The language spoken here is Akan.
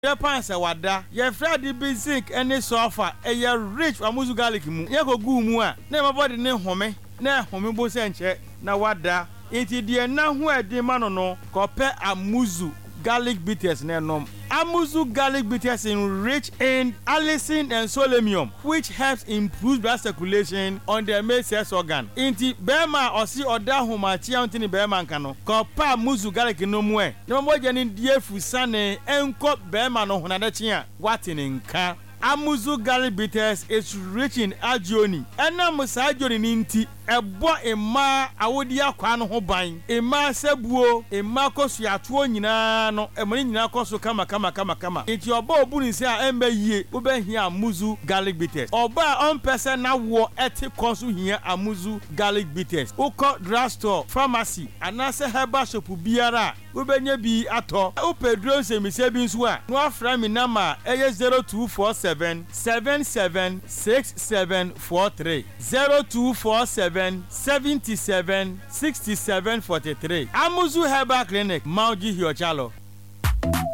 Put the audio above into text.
Ye pan se wada ye Fred basic any sofa ye rich amuzu garlic mu ye ko gu mu a na my body ne home na home bo se nche na wada enti de na ho ade ma no ko pe amuzu garlic bitters na nom. Amuzu garlic bitters is rich in allicin and selenium, which helps improve blood circulation on the male sex organ. Inti bema osi oda humachi antini bema nkano. Kopa amuzu garlic no mwe. No mo jeni die fusane enko bema no hunade chia watini nka. Amuzu garlic bitters is rich in agioni. Ena musa agioni ninti ebo ema awodi akwa no ho ban. Ema sebuo, ema kosu atuo nyina no, emani nyina kosu kama. Enti oba obuni se a embe yie, obe hia amuzu garlic bitters. Oba on person na wo eti kosu hia amuzu garlic bitters. Uko drugstore, pharmacy, anase herbal shop biara, obenye bi ato. Upedro se mi se bi nso a, no afra mi nama eye 0247 776743 0247 77 67 43. Amuzu Herbal Clinic, Mauji Hiochalo.